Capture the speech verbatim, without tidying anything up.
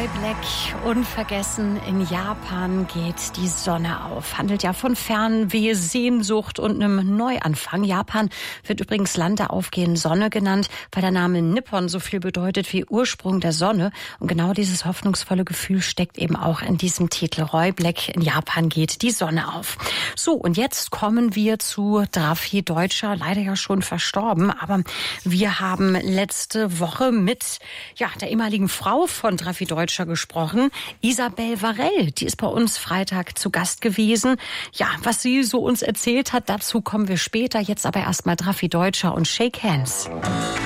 Roy Black, unvergessen, in Japan geht die Sonne auf. Handelt ja von Fernweh, Sehnsucht und einem Neuanfang. Japan wird übrigens Land der aufgehenden Sonne genannt, weil der Name Nippon so viel bedeutet wie Ursprung der Sonne. Und genau dieses hoffnungsvolle Gefühl steckt eben auch in diesem Titel. Roy Black, in Japan geht die Sonne auf. So, und jetzt kommen wir zu Drafi Deutscher, leider ja schon verstorben. Aber wir haben letzte Woche mit ja, der ehemaligen Frau von Drafi Deutscher gesprochen, Isabel Varell. Die ist bei uns Freitag zu Gast gewesen. Ja, was sie so uns erzählt hat, dazu kommen wir später. Jetzt aber erstmal Drafi Deutscher und Shake Hands.